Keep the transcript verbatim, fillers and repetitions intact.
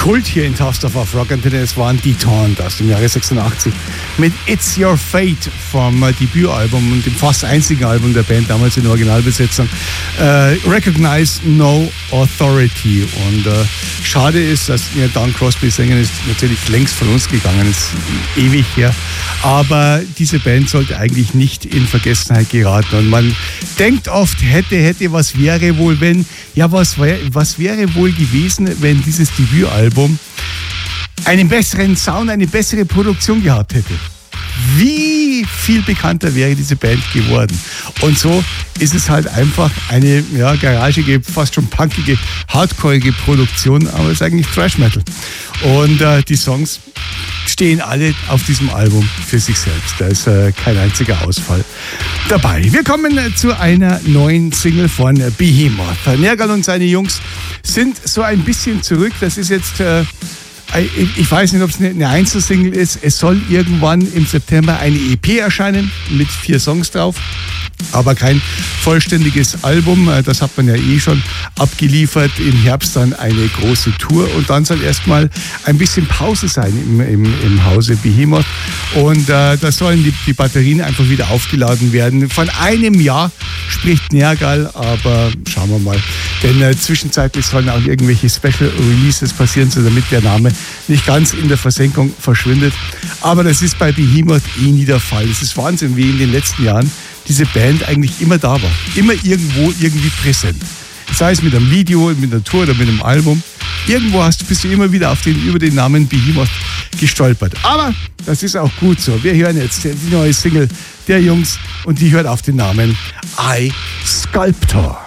Kult hier in Taste of Rockantenne. Es waren die Taunt aus dem Jahre sechsundachtzig mit It's Your Fate vom Debütalbum und dem fast einzigen Album der Band, damals in Originalbesetzung. Äh, Recognize No Authority. Und äh, schade ist, dass ja, Dan Crosby Sänger ist natürlich längst von uns gegangen, ist ewig her. Aber diese Band sollte eigentlich nicht in Vergessenheit geraten. Und man denkt oft, hätte, hätte, was wäre wohl, wenn, ja, was, wär, was wäre wohl gewesen, wenn dieses Debütalbum einen besseren Sound, eine bessere Produktion gehabt hätte. Wie viel bekannter wäre diese Band geworden. Und so ist es halt einfach eine ja, garagige, fast schon punkige, hardcoreige Produktion, aber es ist eigentlich Thrash Metal. Und äh, die Songs stehen alle auf diesem Album für sich selbst. Da ist äh, kein einziger Ausfall dabei. Wir kommen äh, zu einer neuen Single von äh, Behemoth. Nergal und seine Jungs sind so ein bisschen zurück. Das ist jetzt... Äh, Ich weiß nicht, ob es eine Einzelsingle ist. Es soll irgendwann im September eine E P erscheinen mit vier Songs drauf, aber kein vollständiges Album. Das hat man ja eh schon abgeliefert. Im Herbst dann eine große Tour und dann soll erstmal ein bisschen Pause sein im, im, im Hause Behemoth. Und äh, da sollen die, die Batterien einfach wieder aufgeladen werden. Von einem Jahr spricht Nergal, aber schauen wir mal. Denn äh, zwischenzeitlich sollen auch irgendwelche Special Releases passieren, so damit der Name nicht ganz in der Versenkung verschwindet. Aber das ist bei Behemoth eh nie der Fall. Es ist Wahnsinn, wie in den letzten Jahren diese Band eigentlich immer da war. Immer irgendwo irgendwie präsent. Sei es mit einem Video, mit einer Tour oder mit einem Album. Irgendwo hast, bist du immer wieder auf den, über den Namen Behemoth gestolpert. Aber das ist auch gut so. Wir hören jetzt die neue Single der Jungs und die hört auf den Namen I Sculptor.